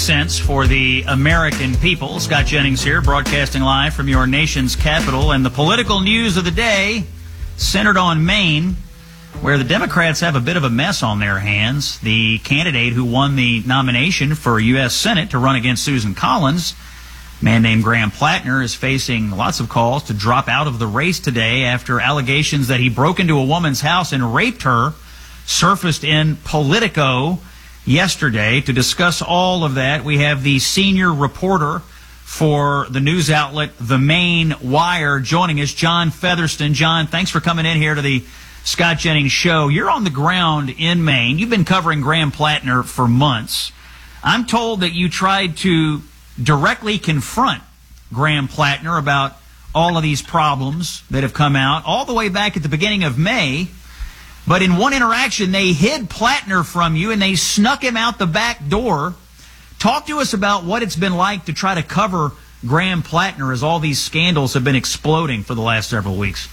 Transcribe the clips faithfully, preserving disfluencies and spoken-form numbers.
Sense for the American people. Scott Jennings here, broadcasting live from your nation's capital. And the political news of the day centered on Maine, where the Democrats have a bit of a mess on their hands. The candidate who won the nomination for U S Senate to run against Susan Collins, a man named Graham Plattner, is facing lots of calls to drop out of the race today after allegations that he broke into a woman's house and raped her surfaced in Politico yesterday. To discuss all of that, we have the senior reporter for the news outlet The Maine Wire joining us, John Featherston. John, thanks for coming in here to the Scott Jennings Show. You're on the ground in Maine. You've been covering Graham Plattner for months. I'm told that you tried to directly confront Graham Plattner about all of these problems that have come out all the way back at the beginning of May. But in one interaction, they hid Plattner from you and they snuck him out the back door. Talk to us about what it's been like to try to cover Graham Plattner as all these scandals have been exploding for the last several weeks.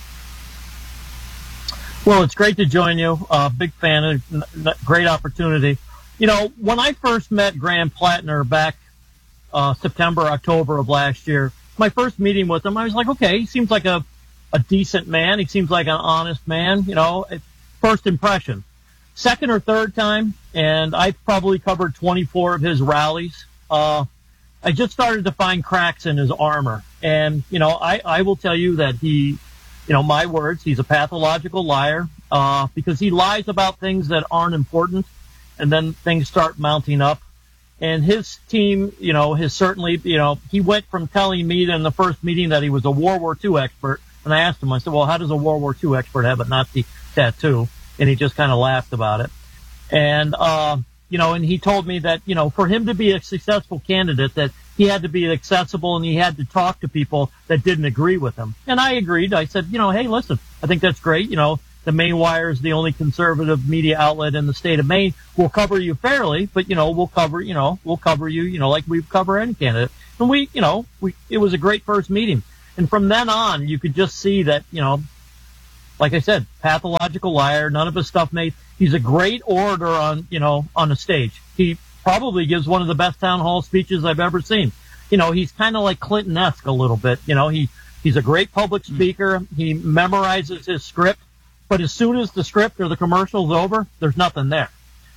Well, it's great to join you. Uh, big fan of great opportunity. You know, when I first met Graham Plattner back uh, September, October of last year, my first meeting with him, I was like, okay, he seems like a, a decent man. He seems like an honest man, you know. It, First impression. Second or third time, and I probably covered twenty-four of his rallies, uh, I just started to find cracks in his armor. And, you know, I, I will tell you that he, you know, my words, he's a pathological liar, uh, because he lies about things that aren't important, and then things start mounting up. And his team, you know, has certainly, you know, he went from telling me in the first meeting that he was a World War Two expert, and I asked him, I said, well, how does a World War Two expert have a Nazi tattoo? And he just kind of laughed about it. And, uh, you know, and he told me that, you know, for him to be a successful candidate, that he had to be accessible and he had to talk to people that didn't agree with him. And I agreed. I said, you know, hey, listen, I think that's great. You know, the Maine Wire is the only conservative media outlet in the state of Maine. We'll cover you fairly, but, you know, we'll cover, you know, we'll cover you, you know, like we cover any candidate. And we, you know, we, it was a great first meeting. And from then on, you could just see that, you know, like I said, pathological liar. None of his stuff made. He's a great orator on, you know, on the stage. He probably gives one of the best town hall speeches I've ever seen. You know, he's kind of like Clinton-esque a little bit. You know, he, he's a great public speaker. He memorizes his script. But as soon as the script or the commercial's over, there's nothing there.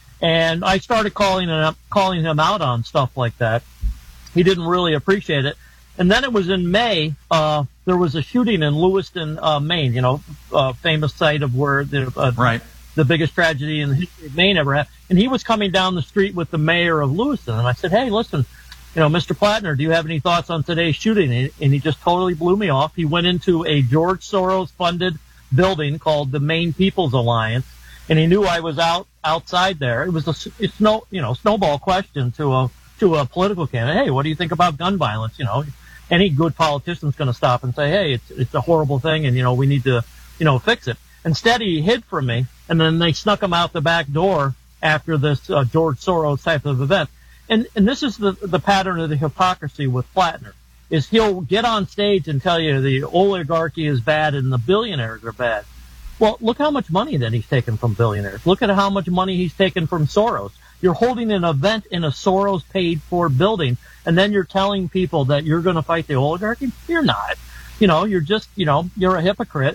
And I started calling him, calling him out on stuff like that. He didn't really appreciate it. And then it was in May, uh, there was a shooting in Lewiston, uh, Maine, you know, uh, famous site of where the, uh, right. the biggest tragedy in the history of Maine ever happened. And he was coming down the street with the mayor of Lewiston. And I said, hey, listen, you know, Mister Plattner, do you have any thoughts on today's shooting? And he just totally blew me off. He went into a George Soros funded building called the Maine People's Alliance. And he knew I was out outside there. It was a, a snow, you know, snowball question to a, to a political candidate. Hey, what do you think about gun violence? You know, any good politician's going to stop and say, hey, it's it's a horrible thing, and, you know, we need to, you know, fix it. Instead, he hid from me, and then they snuck him out the back door after this uh, George Soros type of event. And and this is the the pattern of the hypocrisy with Plattner, is he'll get on stage and tell you the oligarchy is bad and the billionaires are bad. Well, look how much money that he's taken from billionaires. Look at how much money he's taken from Soros. You're holding an event in a Soros paid for building, and then you're telling people that you're going to fight the oligarchy? You're not. You know, you're just, you know, you're a hypocrite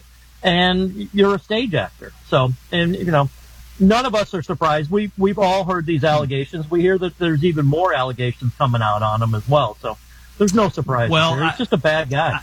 and you're a stage actor. So, and, you know, none of us are surprised. We, we've all heard these allegations. We hear that there's even more allegations coming out on him as well. So there's no surprise. Well, he's just a bad guy.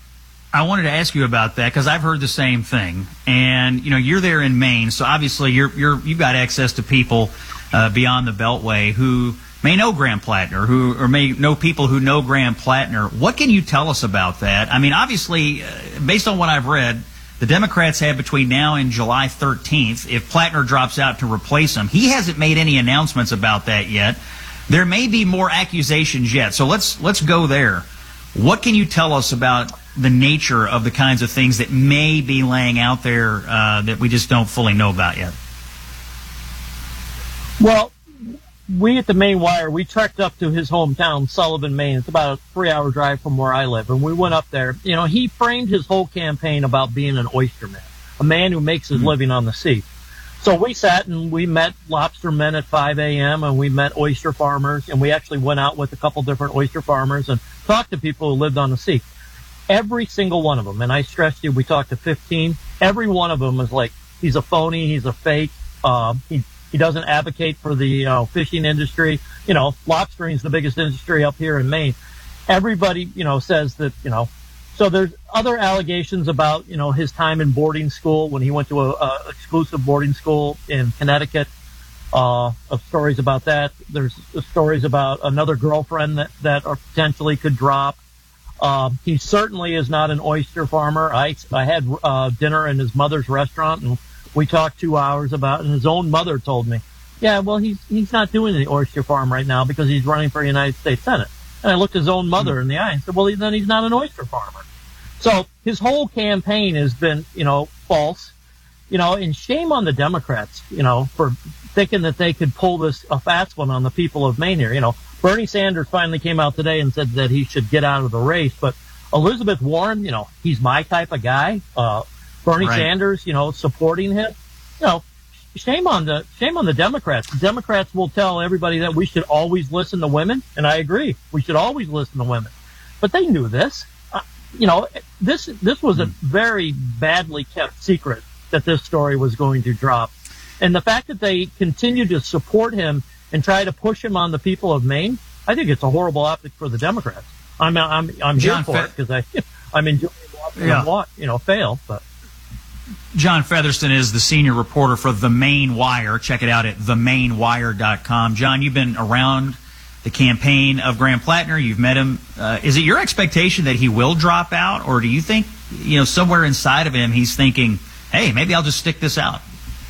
I, I wanted to ask you about that because I've heard the same thing. And, you know, you're there in Maine, so obviously you're, you're, you've got access to people Uh, beyond the Beltway who may know Graham Plattner, who or may know people who know Graham Plattner. What can you tell us about that? I mean, obviously, uh, based on what I've read, the Democrats have between now and July thirteenth, if Plattner drops out, to replace him. He hasn't made any announcements about that yet. There may be more accusations yet, so let's let's go there. What can you tell us about the nature of the kinds of things that may be laying out there uh, that we just don't fully know about yet? Well, we at the Maine Wire, we trekked up to his hometown, Sullivan, Maine. It's about a three-hour drive from where I live, and we went up there. You know, he framed his whole campaign about being an oyster man, a man who makes his mm-hmm. living on the sea. So we sat and we met lobstermen at five a.m. and we met oyster farmers, and we actually went out with a couple different oyster farmers and talked to people who lived on the sea. Every single one of them, and I stressed you, we talked to fifteen, every one of them was like, he's a phony, he's a fake, uh, he, he doesn't advocate for the uh, fishing industry. You know, lobstering is the biggest industry up here in Maine. Everybody, you know, says that, you know, so there's other allegations about, you know, his time in boarding school when he went to a, a exclusive boarding school in Connecticut, uh, of stories about that. There's stories about another girlfriend that, that are potentially could drop. Uh, he certainly is not an oyster farmer. I, I had uh, dinner in his mother's restaurant, and we talked two hours about it, and his own mother told me, yeah, well, he's he's not doing the oyster farm right now because he's running for United States Senate. And I looked his own mother in the eye and said, well, then he's not an oyster farmer. So his whole campaign has been, you know, false, you know, and shame on the Democrats, you know, for thinking that they could pull this, a fast one on the people of Maine here. You know, Bernie Sanders finally came out today and said that he should get out of the race, but Elizabeth Warren, you know, he's my type of guy. Uh, Bernie right. Sanders, you know, supporting him, you know, shame on the, shame on the Democrats. The Democrats will tell everybody that we should always listen to women. And I agree. We should always listen to women, but they knew this. Uh, you know, this, this was a very badly kept secret that this story was going to drop. And the fact that they continue to support him and try to push him on the people of Maine, I think it's a horrible optic for the Democrats. I'm, I'm, I'm here John for Fe- it because I, I'm enjoying watching yeah. them, you know, fail, but. John Featherston is the senior reporter for The Maine Wire. Check it out at the maine wire dot com. John, you've been around the campaign of Graham Plattner. You've met him. Uh, is it your expectation that he will drop out, or do you think, you know, somewhere inside of him he's thinking, hey, maybe I'll just stick this out?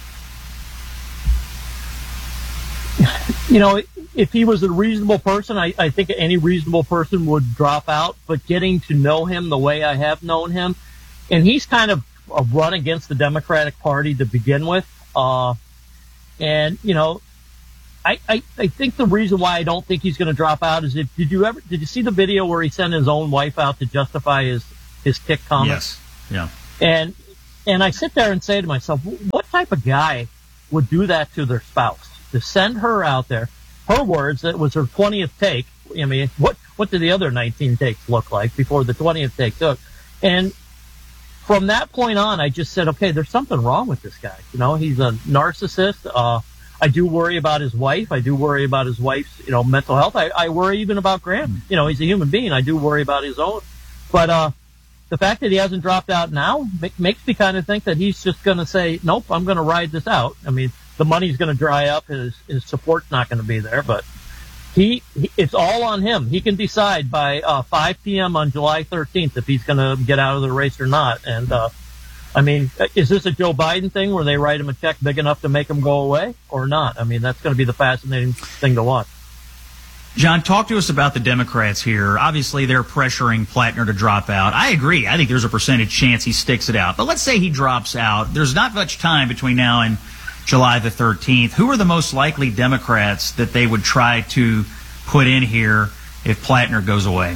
You know, if he was a reasonable person, I, I think any reasonable person would drop out. But getting to know him the way I have known him, and he's kind of a run against the Democratic Party to begin with. Uh, and, you know, I, I, I think the reason why I don't think he's going to drop out is if, did you ever, did you see the video where he sent his own wife out to justify his, his kick comments? Yes. Yeah. And, and I sit there and say to myself, what type of guy would do that to their spouse? To send her out there, her words, that was her twentieth take. I mean, what, what did the other nineteen takes look like before the twentieth take took? And from that point on, I just said, okay, there's something wrong with this guy. You know, he's a narcissist. Uh, I do worry about his wife. I do worry about his wife's, you know, mental health. I, I worry even about Graham. You know, he's a human being. I do worry about his own. But, uh, the fact that he hasn't dropped out now make, makes me kind of think that he's just going to say, nope, I'm going to ride this out. I mean, the money's going to dry up. His, his support's not going to be there, but he, he, it's all on him. He can decide by, uh, five p.m. on July thirteenth if he's going to get out of the race or not. And, uh, I mean, is this a Joe Biden thing where they write him a check big enough to make him go away or not? I mean, that's going to be the fascinating thing to watch. John, talk to us about the Democrats here. Obviously, they're pressuring Plattner to drop out. I agree. I think there's a percentage chance he sticks it out. But let's say he drops out. There's not much time between now and July the thirteenth. Who are the most likely Democrats that they would try to put in here if Plattner goes away?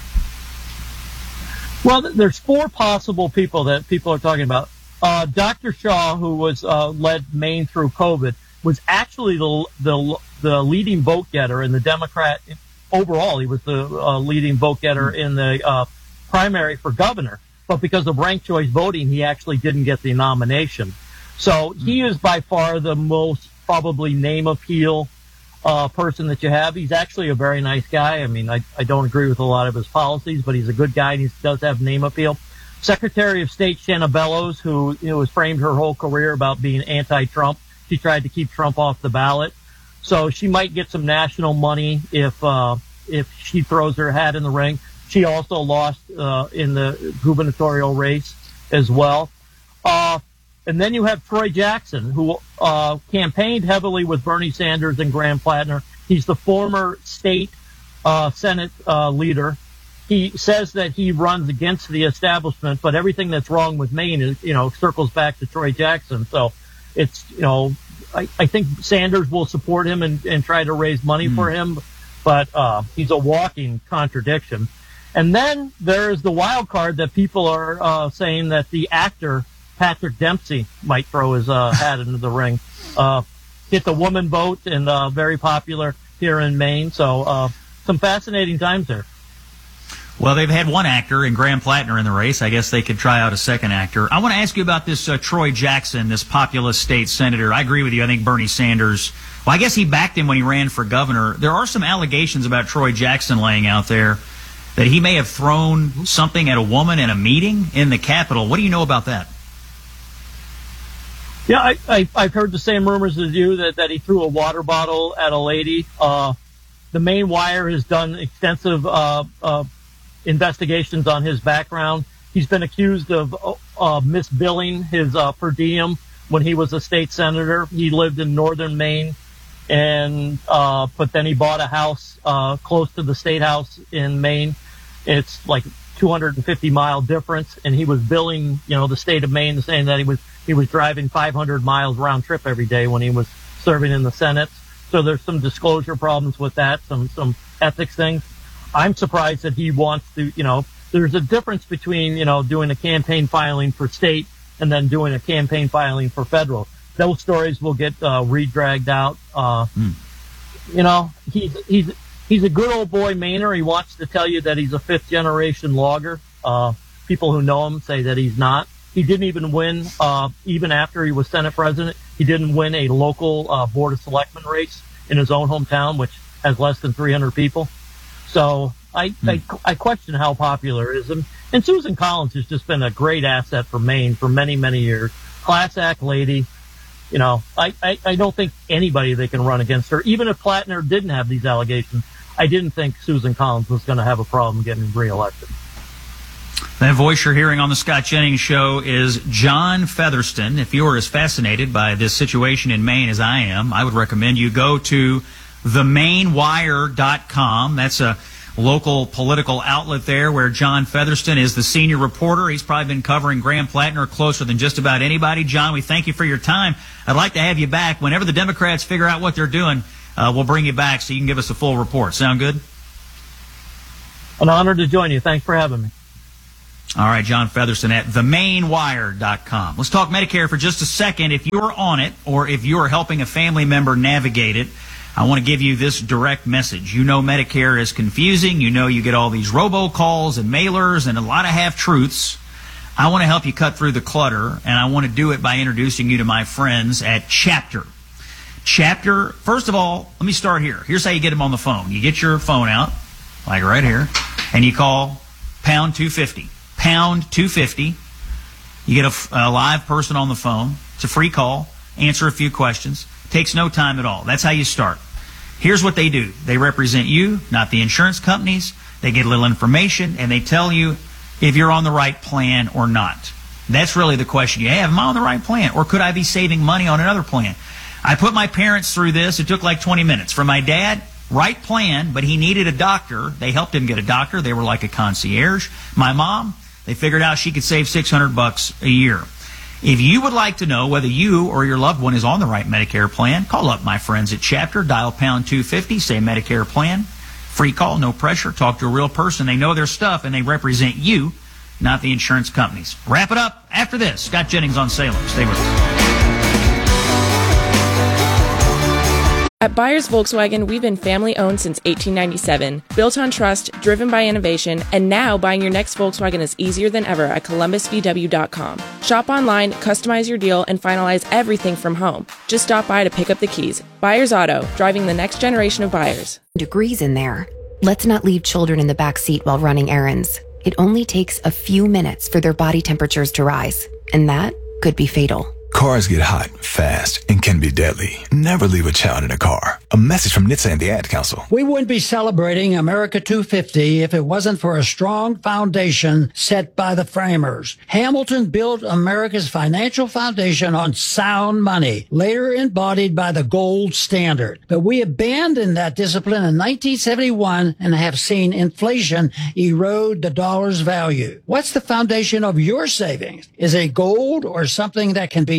Well, there's four possible people that people are talking about. Uh, Doctor Shaw, who was uh, led Maine through COVID, was actually the the the leading vote getter in the Democrat overall. He was the uh, leading vote getter in the uh, primary for governor, but because of ranked choice voting, he actually didn't get the nomination. So he is by far the most probably name appeal uh, person that you have. He's actually a very nice guy. I mean, I, I don't agree with a lot of his policies, but he's a good guy and he does have name appeal. Secretary of State Shanna Bellows, who, you know, has framed her whole career about being anti-Trump. She tried to keep Trump off the ballot. So she might get some national money if, uh, if she throws her hat in the ring. She also lost, uh, in the gubernatorial race as well. Uh, And then you have Troy Jackson, who uh, campaigned heavily with Bernie Sanders and Graham Plattner. He's the former state uh, Senate uh, leader. He says that he runs against the establishment, but everything that's wrong with Maine is, you know, circles back to Troy Jackson. So it's, you know, I, I think Sanders will support him and, and try to raise money mm. for him, but uh, he's a walking contradiction. And then there's the wild card that people are uh, saying that the actor Patrick Dempsey might throw his uh, hat into the ring. Uh, hit the woman vote, and uh, very popular here in Maine. So uh, some fascinating times there. Well, they've had one actor in Graham Plattner in the race. I guess they could try out a second actor. I want to ask you about this uh, Troy Jackson, this populist state senator. I agree with you. I think Bernie Sanders, well, I guess he backed him when he ran for governor. There are some allegations about Troy Jackson laying out there that he may have thrown something at a woman in a meeting in the Capitol. What do you know about that? Yeah, I, I, I've heard the same rumors as you, that, that he threw a water bottle at a lady. Uh, the Maine Wire has done extensive uh, uh, investigations on his background. He's been accused of uh, misbilling his uh, per diem when he was a state senator. He lived in northern Maine, and uh, but then he bought a house uh, close to the state house in Maine. It's like two hundred fifty mile difference, and he was billing, you know, the state of Maine, saying that he was he was driving five hundred miles round trip every day when he was serving in the Senate. So there's some disclosure problems with that, some some ethics things. I'm surprised that he wants to, you know, there's a difference between, you know, doing a campaign filing for state and then doing a campaign filing for federal. Those stories will get uh, re-dragged out. Uh, mm. You know, he's, he's, he's a good old boy Mainer. He wants to tell you that he's a fifth generation logger. Uh, people who know him say that he's not. He didn't even win, uh, even after he was Senate president, he didn't win a local uh, Board of Selectmen race in his own hometown, which has less than three hundred people. So I, mm. I, I question how popular it is. And, and Susan Collins has just been a great asset for Maine for many, many years. Class act lady. You know, I, I, I don't think anybody they can run against her. Even if Plattner didn't have these allegations, I didn't think Susan Collins was going to have a problem getting reelected. That voice you're hearing on the Scott Jennings Show is John Featherston. If you are as fascinated by this situation in Maine as I am, I would recommend you go to the maine wire dot com. That's a local political outlet there where John Featherston is the senior reporter. He's probably been covering Graham Plattner closer than just about anybody. John, we thank you for your time. I'd like to have you back. Whenever the Democrats figure out what they're doing, uh, we'll bring you back so you can give us a full report. Sound good? An honor to join you. Thanks for having me. All right, John Featherston at the maine wire dot com. Let's talk Medicare for just a second. If you're on it or if you're helping a family member navigate it, I want to give you this direct message. You know Medicare is confusing. You know you get all these robocalls and mailers and a lot of half-truths. I want to help you cut through the clutter, and I want to do it by introducing you to my friends at Chapter. Chapter, first of all, let me start here. Here's how you get them on the phone. You get your phone out, like right here, and you call pound two fifty. Pound two fifty. You get a, a live person on the phone. It's a free call. Answer a few questions. Takes no time at all. That's how you start. Here's what they do. They represent you, not the insurance companies. They get a little information, and they tell you if you're on the right plan or not. That's really the question you have. Am I on the right plan? Or could I be saving money on another plan? I put my parents through this. It took like twenty minutes. For my dad, right plan, but he needed a doctor. They helped him get a doctor. They were like a concierge. My mom, they figured out she could save six hundred bucks a year. If you would like to know whether you or your loved one is on the right Medicare plan, call up my friends at Chapter, dial pound two fifty, say Medicare plan. Free call, no pressure. Talk to a real person. They know their stuff, and they represent you, not the insurance companies. Wrap it up after this. Scott Jennings on Salem. Stay with us. At Byers Volkswagen, we've been family-owned since eighteen ninety-seven, built on trust, driven by innovation, and now buying your next Volkswagen is easier than ever at columbus v w dot com. Shop online, customize your deal, and finalize everything from home. Just stop by to pick up the keys. Byers Auto, driving the next generation of buyers. Degrees in there. Let's not leave children in the back seat while running errands. It only takes a few minutes for their body temperatures to rise, and that could be fatal. Cars get hot, fast, and can be deadly. Never leave a child in a car. A message from N H T S A and the Ad Council. We wouldn't be celebrating America two fifty if it wasn't for a strong foundation set by the framers. Hamilton built America's financial foundation on sound money, later embodied by the gold standard. But we abandoned that discipline in nineteen seventy-one and have seen inflation erode the dollar's value. What's the foundation of your savings? Is it gold or something that can be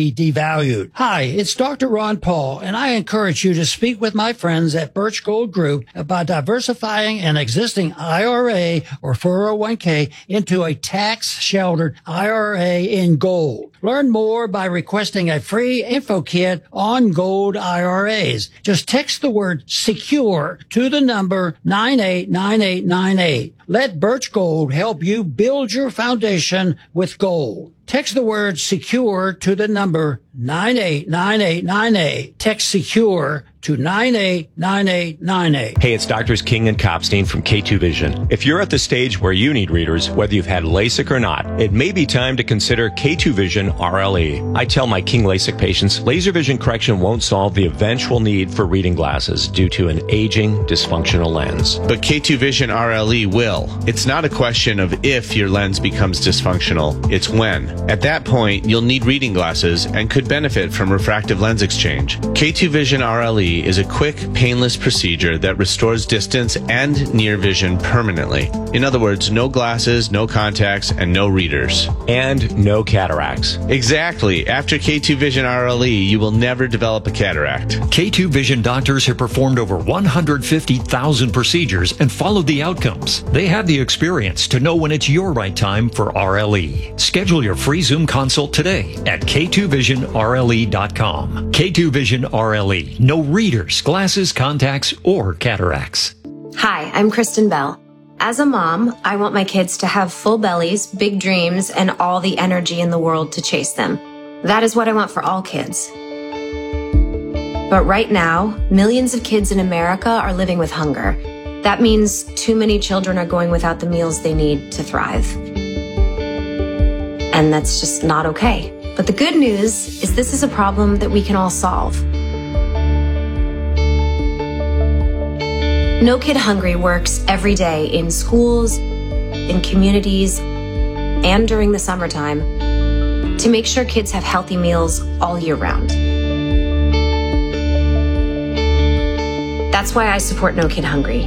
be devalued. Hi, it's Doctor Ron Paul, and I encourage you to speak with my friends at Birch Gold Group about diversifying an existing I R A or four oh one k into a tax-sheltered I R A in gold. Learn more by requesting a free info kit on gold I R As. Just text the word SECURE to the number nine eight nine eight nine eight. Let Birch Gold help you build your foundation with gold. Text the word SECURE to the number nine eight nine eight nine eight. Text SECURE to nine eight nine eight nine eight. Hey, it's Doctors King and Kopstein from K two Vision. If you're at the stage where you need readers, whether you've had LASIK or not, it may be time to consider K two Vision R L E. I tell my King LASIK patients, laser vision correction won't solve the eventual need for reading glasses due to an aging, dysfunctional lens. But K two Vision R L E will. It's not a question of if your lens becomes dysfunctional, it's when. At that point, you'll need reading glasses and could benefit from refractive lens exchange. K two Vision R L E is a quick, painless procedure that restores distance and near vision permanently. In other words, no glasses, no contacts, and no readers. And no cataracts. Exactly. After K two Vision R L E, you will never develop a cataract. K two Vision doctors have performed over one hundred fifty thousand procedures and followed the outcomes. They have the experience to know when it's your right time for R L E. Schedule your free Zoom consult today at K two vision R L E dot com. K two Vision R L E. No readers, glasses, contacts, or cataracts. Hi, I'm Kristen Bell. As a mom, I want my kids to have full bellies, big dreams, and all the energy in the world to chase them. That is what I want for all kids. But right now, millions of kids in America are living with hunger. That means too many children are going without the meals they need to thrive. And that's just not okay. But the good news is this is a problem that we can all solve. No Kid Hungry works every day in schools, in communities, and during the summertime to make sure kids have healthy meals all year round. That's why I support No Kid Hungry.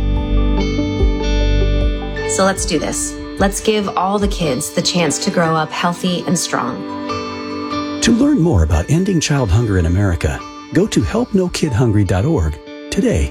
So let's do this. Let's give all the kids the chance to grow up healthy and strong. To learn more about ending child hunger in America, go to help no kid hungry dot org today.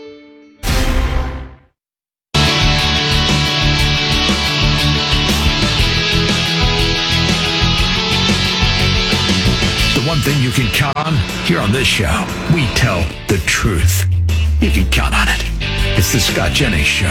The one thing you can count on here on this show, we tell the truth. You can count on it. It's the Scott Jennings Show.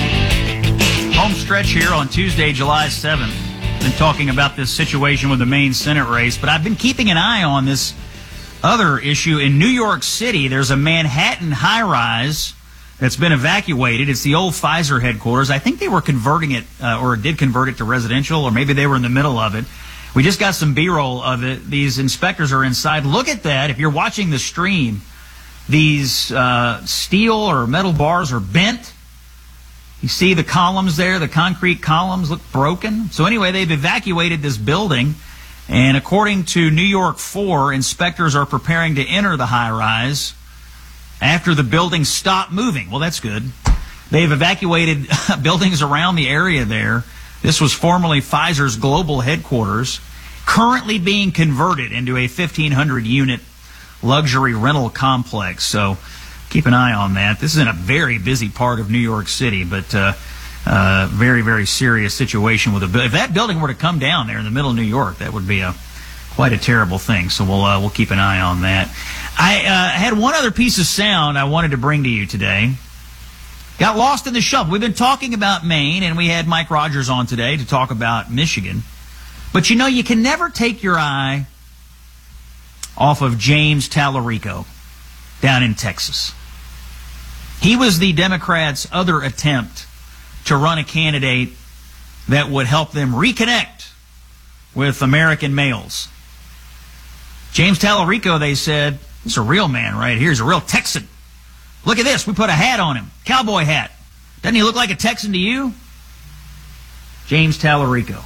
Home stretch here on Tuesday, July seventh. Been talking about this situation with the Maine Senate race, but I've been keeping an eye on this other issue in New York City. There's a Manhattan high-rise that's been evacuated. It's the old Pfizer headquarters. I think they were converting it, uh, or did convert it to residential, or maybe they were in the middle of it. We just got some B-roll of it. These inspectors are inside. Look at that. If you're watching the stream, these uh, steel or metal bars are bent. You see the columns there, the concrete columns look broken. So anyway, they've evacuated this building, and according to New York four, inspectors are preparing to enter the high-rise after the building stopped moving. Well, that's good. They've evacuated buildings around the area there. This was formerly Pfizer's global headquarters, currently being converted into a fifteen hundred unit luxury rental complex. So keep an eye on that. This is in a very busy part of New York City, but uh, uh, very, very serious situation with a building. If that building were to come down there in the middle of New York, that would be a quite a terrible thing. So we'll uh, we'll keep an eye on that. I uh, had one other piece of sound I wanted to bring to you today. Got lost in the shuffle. We've been talking about Maine, and we had Mike Rogers on today to talk about Michigan. But you know, you can never take your eye off of James Tallarico down in Texas. He was the Democrats' other attempt to run a candidate that would help them reconnect with American males. James Tallarico, they said, he's a real man right here. He's a real Texan. Look at this. We put a hat on him. Cowboy hat. Doesn't he look like a Texan to you? James Tallarico.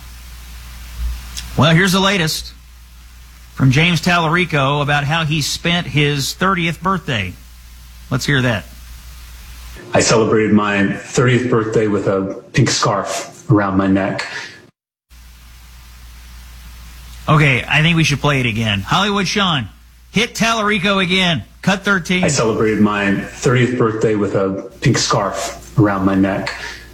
Well, here's the latest from James Tallarico about how he spent his thirtieth birthday. Let's hear that. I celebrated my thirtieth birthday with a pink scarf around my neck. Okay, I think we should play it again. Hollywood Sean, hit Tallarico again. Cut thirteen. I celebrated my thirtieth birthday with a pink scarf around my neck.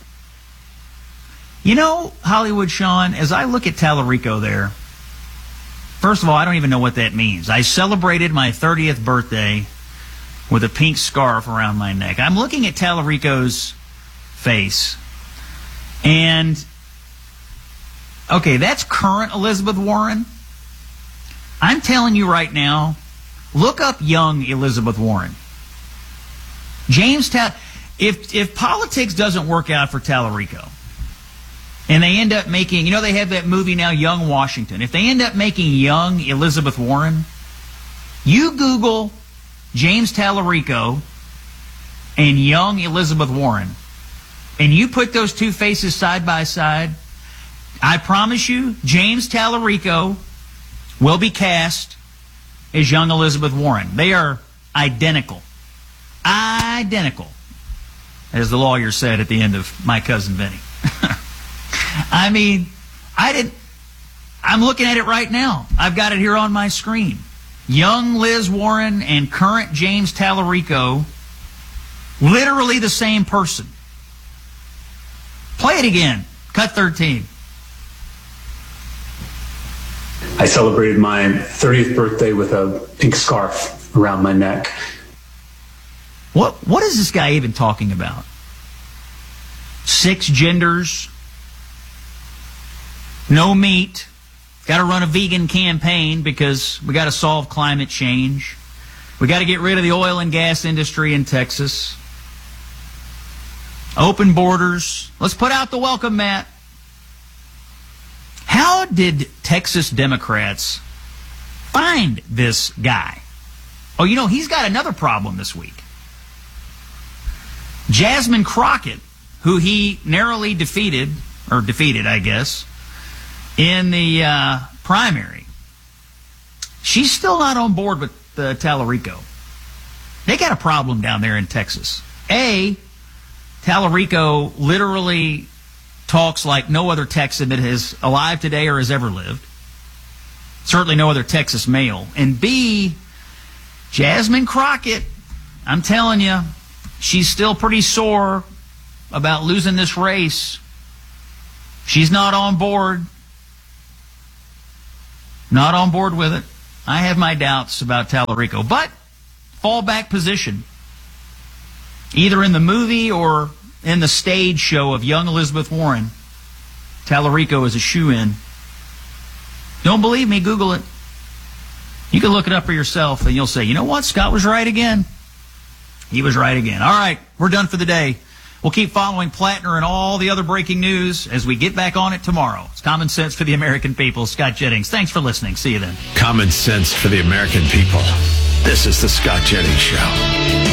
You know, Hollywood Sean, as I look at Tallarico there, first of all, I don't even know what that means. I celebrated my thirtieth birthday with a pink scarf around my neck. I'm looking at Tallarico's face, and okay, that's current Elizabeth Warren. I'm telling you right now, look up young Elizabeth Warren. James Tal, if if politics doesn't work out for Tallarico, and they end up making, you know, they have that movie now, Young Washington. If they end up making young Elizabeth Warren, you Google James Tallarico and young Elizabeth Warren, and you put those two faces side by side, I promise you, James Tallarico will be cast as young Elizabeth Warren. They are identical. Identical, as the lawyer said at the end of My Cousin Vinny. I mean, I didn't. I'm looking at it right now. I've got it here on my screen. Young Liz Warren and current James Tallarico, literally the same person. Play it again. Cut thirteen. I celebrated my thirtieth birthday with a pink scarf around my neck. What What is this guy even talking about? Six genders, no meat, got to run a vegan campaign because we got to solve climate change. We got to get rid of the oil and gas industry in Texas. Open borders. Let's put out the welcome mat. How did Texas Democrats find this guy? Oh, you know, he's got another problem this week. Jasmine Crockett, who he narrowly defeated, or defeated, I guess, in the uh, primary, she's still not on board with uh, Tallarico. They got a problem down there in Texas. A, Tallarico literally talks like no other Texan that is alive today or has ever lived. Certainly no other Texas male. And B, Jasmine Crockett, I'm telling you, she's still pretty sore about losing this race. She's not on board. Not on board with it. I have my doubts about Tallarico. But, fallback position. Either in the movie or in the stage show of young Elizabeth Warren, Tallarico is a shoo-in. Don't believe me? Google it. You can look it up for yourself, and you'll say, you know what? Scott was right again. He was right again. All right, we're done for the day. We'll keep following Plattner and all the other breaking news as we get back on it tomorrow. It's Common Sense for the American People. Scott Jennings, thanks for listening. See you then. Common Sense for the American People. This is the Scott Jennings Show.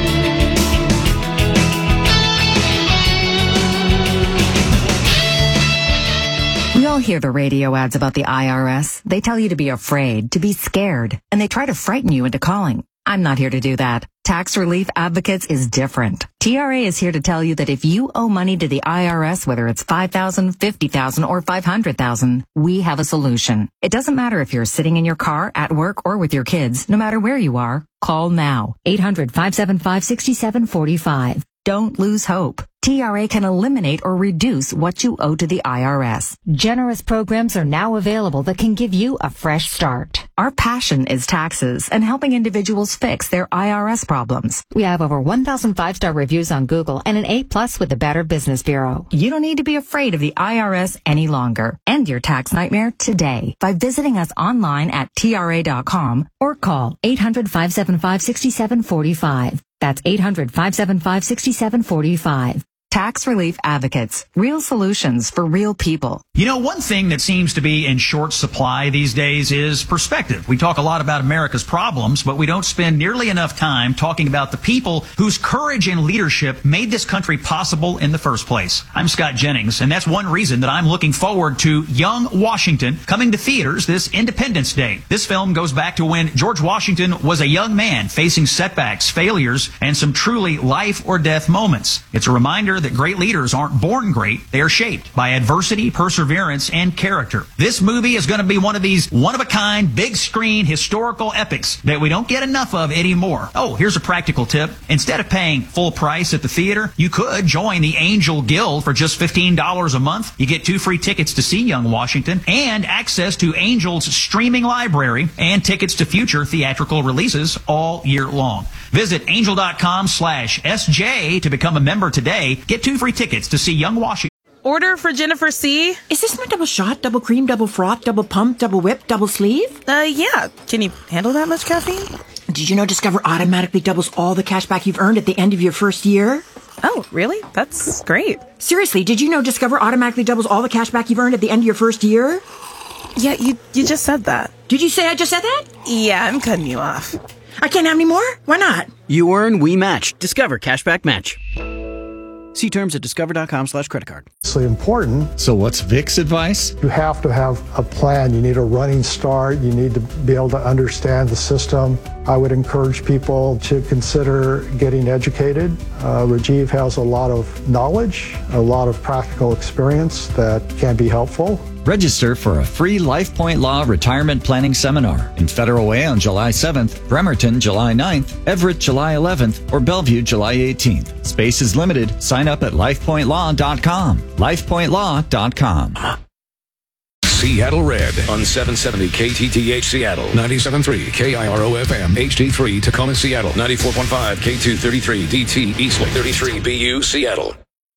We all hear the radio ads about the I R S. They tell you to be afraid, to be scared, and they try to frighten you into calling. I'm not here to do that. Tax Relief Advocates is different. T R A is here to tell you that if you owe money to the I R S, whether it's five thousand dollars, fifty thousand dollars, or five hundred thousand dollars, we have a solution. It doesn't matter if you're sitting in your car, at work, or with your kids. No matter where you are, call now. eight hundred, five seven five, six seven four five. Don't lose hope. T R A can eliminate or reduce what you owe to the I R S. Generous programs are now available that can give you a fresh start. Our passion is taxes and helping individuals fix their I R S problems. We have over one thousand five-star reviews on Google and an A plus with the Better Business Bureau. You don't need to be afraid of the I R S any longer. End your tax nightmare today by visiting us online at T R A dot com or call eight hundred, five seven five, six seven four five. That's eight hundred, five seven five, six seven four five. Tax Relief Advocates. Real solutions for real people. You know, one thing that seems to be in short supply these days is perspective. We talk a lot about America's problems, but we don't spend nearly enough time talking about the people whose courage and leadership made this country possible in the first place. I'm Scott Jennings, and that's one reason that I'm looking forward to Young Washington coming to theaters this Independence Day. This film goes back to when George Washington was a young man facing setbacks, failures, and some truly life or death moments. It's a reminder reminder that great leaders aren't born great. They are shaped by adversity, perseverance, and character. This movie is going to be one of these one-of-a-kind, big-screen, historical epics that we don't get enough of anymore. Oh, here's a practical tip. Instead of paying full price at the theater, you could join the Angel Guild for just fifteen dollars a month. You get two free tickets to see Young Washington and access to Angel's streaming library and tickets to future theatrical releases all year long. Visit angel.com slash SJ to become a member today. Get two free tickets to see Young Washington. Order for Jennifer C. Is this my double shot, double cream, double froth, double pump, double whip, double sleeve? Uh, yeah. Can you handle that much caffeine? Did you know Discover automatically doubles all the cash back you've earned at the end of your first year? Oh, really? That's great. Seriously, did you know Discover automatically doubles all the cash back you've earned at the end of your first year? Yeah, you, you just said that. Did you say I just said that? Yeah, I'm cutting you off. I can't have any more? Why not? You earn, we match. Discover Cashback Match. See terms at discover.com slash credit card. It's important. So what's Vic's advice? You have to have a plan. You need a running start. You need to be able to understand the system. I would encourage people to consider getting educated. Uh, Rajiv has a lot of knowledge, a lot of practical experience that can be helpful. Register for a free LifePoint Law Retirement Planning Seminar in Federal Way on July seventh, Bremerton July ninth, Everett July eleventh, or Bellevue July eighteenth. Space is limited. Sign up at life point law dot com. life point law dot com. Seattle Red on seven seventy K T T H Seattle, ninety-seven point three K I R O F M, H D three Tacoma Seattle, ninety-four point five K two thirty-three D T Eastlake, thirty-three B U Seattle.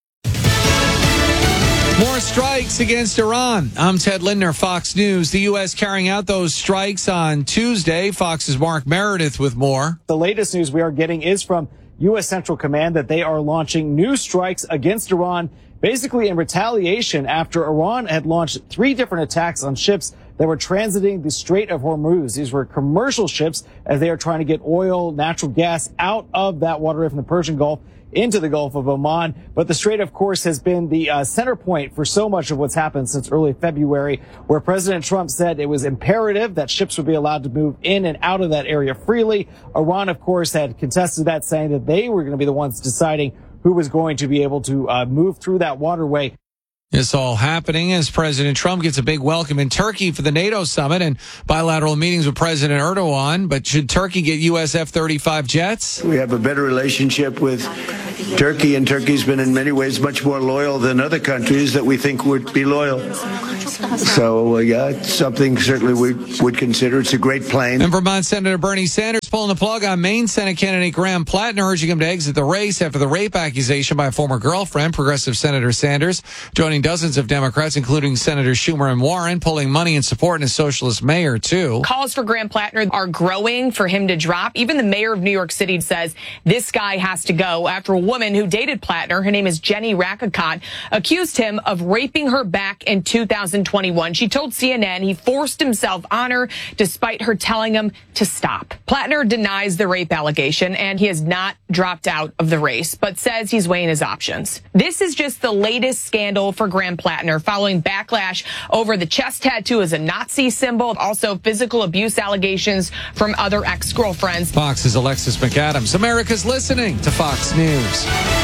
More strikes against Iran. I'm Ted Lindner, Fox News. The U S carrying out those strikes on Tuesday. Fox's Mark Meredith with more. The latest news we are getting is from U S Central Command that they are launching new strikes against Iran, basically in retaliation after Iran had launched three different attacks on ships that were transiting the Strait of Hormuz. These were commercial ships as they are trying to get oil, natural gas out of that waterway from the Persian Gulf into the Gulf of Oman. But the Strait, of course, has been the uh, center point for so much of what's happened since early February, where President Trump said it was imperative that ships would be allowed to move in and out of that area freely. Iran, of course, had contested that, saying that they were going to be the ones deciding who was going to be able to uh, move through that waterway. It's all happening as President Trump gets a big welcome in Turkey for the NATO summit and bilateral meetings with President Erdogan. But should Turkey get U S F thirty-five jets? We have a better relationship with Turkey, and Turkey's been in many ways much more loyal than other countries that we think would be loyal. So, uh, yeah, it's something certainly we would consider. It's a great plane. And Vermont Senator Bernie Sanders pulling the plug on Maine Senate candidate Graham Plattner, urging him to exit the race after the rape accusation by a former girlfriend. Progressive Senator Sanders joining dozens of Democrats, including Senators Schumer and Warren, pulling money and support in a socialist mayor, too. Calls for Graham Plattner are growing for him to drop. Even the mayor of New York City says this guy has to go after a woman who dated Plattner, her name is Jenny Rakakot, accused him of raping her back in two thousand twenty-one. She told C N N he forced himself on her despite her telling him to stop. Plattner denies the rape allegation, and he has not dropped out of the race, but says he's weighing his options. This is just the latest scandal for Graham Plattner, following backlash over the chest tattoo as a Nazi symbol, also physical abuse allegations from other ex-girlfriends. Fox's Alexis McAdams. America's listening to Fox News.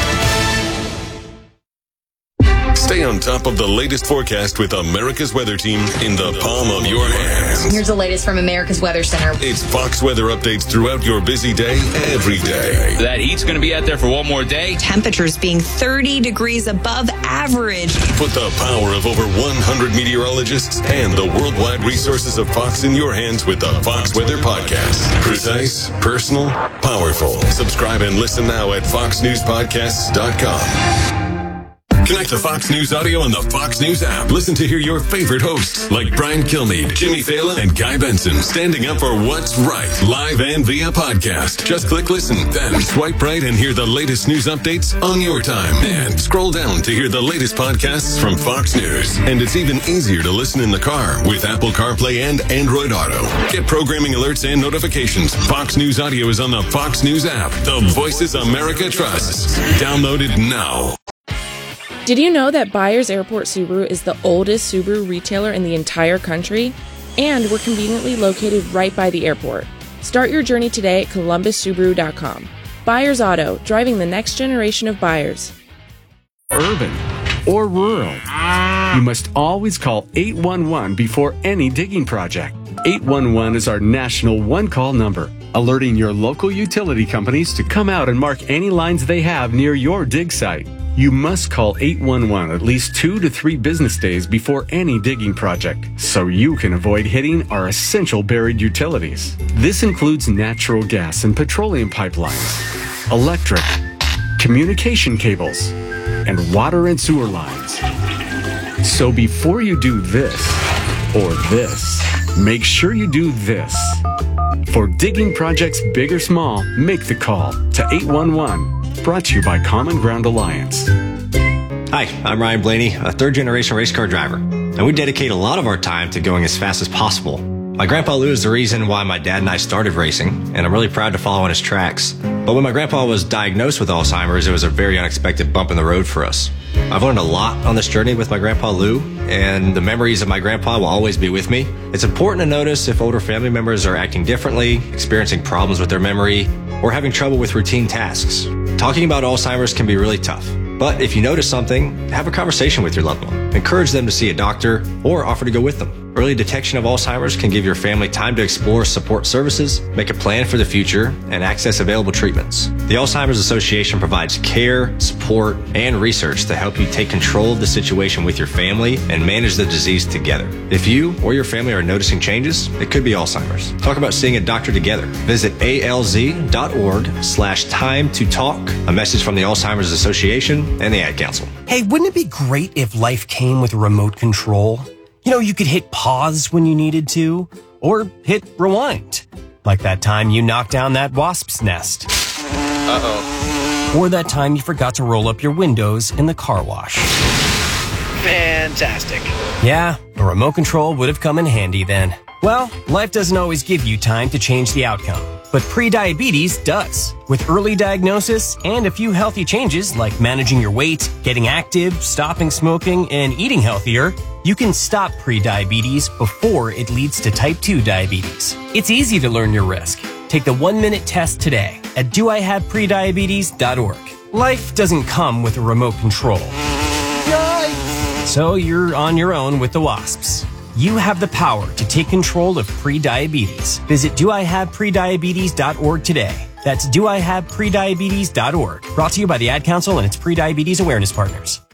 Stay on top of the latest forecast with America's Weather Team in the palm of your hands. Here's the latest from America's Weather Center. It's Fox weather updates throughout your busy day, every day. That heat's going to be out there for one more day. Temperatures being thirty degrees above average. Put the power of over one hundred meteorologists and the worldwide resources of Fox in your hands with the Fox Weather Podcast. Precise, personal, powerful. Subscribe and listen now at fox news podcasts dot com. Connect to Fox News Audio on the Fox News app. Listen to hear your favorite hosts like Brian Kilmeade, Jimmy Fallon, and Guy Benson standing up for what's right, live and via podcast. Just click listen, then swipe right and hear the latest news updates on your time. And scroll down to hear the latest podcasts from Fox News. And it's even easier to listen in the car with Apple CarPlay and Android Auto. Get programming alerts and notifications. Fox News Audio is on the Fox News app. The voices America trusts. Download it now. Did you know that Byers Airport Subaru is the oldest Subaru retailer in the entire country? And we're conveniently located right by the airport. Start your journey today at columbus subaru dot com. Byers Auto, driving the next generation of buyers. urban, or rural. You must always call eight one one before any digging project. eight one one is our national one-call number, alerting your local utility companies to come out and mark any lines they have near your dig site. You must call eight one one at least two to three business days before any digging project, so you can avoid hitting our essential buried utilities. This includes natural gas and petroleum pipelines, electric, communication cables, and water and sewer lines. So before you do this or this, make sure you do this. For digging projects big or small, make the call to eight one one. Brought to you by Common Ground Alliance. Hi, I'm Ryan Blaney, a third-generation race car driver, and we dedicate a lot of our time to going as fast as possible. My grandpa Lou is the reason why my dad and I started racing, and I'm really proud to follow in his tracks. But when my grandpa was diagnosed with Alzheimer's, it was a very unexpected bump in the road for us. I've learned a lot on this journey with my grandpa Lou, and the memories of my grandpa will always be with me. It's important to notice if older family members are acting differently, experiencing problems with their memory, or having trouble with routine tasks. Talking about Alzheimer's can be really tough, but if you notice something, have a conversation with your loved one. Encourage them to see a doctor or offer to go with them. Early detection of Alzheimer's can give your family time to explore support services, make a plan for the future, and access available treatments. The Alzheimer's Association provides care, support, and research to help you take control of the situation with your family and manage the disease together. If you or your family are noticing changes, it could be Alzheimer's. Talk about seeing a doctor together. Visit alz.org slash time to talk. A message from the Alzheimer's Association and the Ad Council. Hey, wouldn't it be great if life came with a remote control? You know, you could hit pause when you needed to, or hit rewind. Like that time you knocked down that wasp's nest. Uh-oh. Or that time you forgot to roll up your windows in the car wash. Fantastic. Yeah, a remote control would have come in handy then. Well, life doesn't always give you time to change the outcome, but prediabetes does. With early diagnosis and a few healthy changes like managing your weight, getting active, stopping smoking, and eating healthier, you can stop prediabetes before it leads to type two diabetes. It's easy to learn your risk. Take the one-minute test today at do I have prediabetes dot org. Life doesn't come with a remote control. Yikes! So you're on your own with the wasps. You have the power to take control of prediabetes. Visit do I have prediabetes dot org today. That's do I have prediabetes dot org. Brought to you by the Ad Council and its prediabetes awareness partners.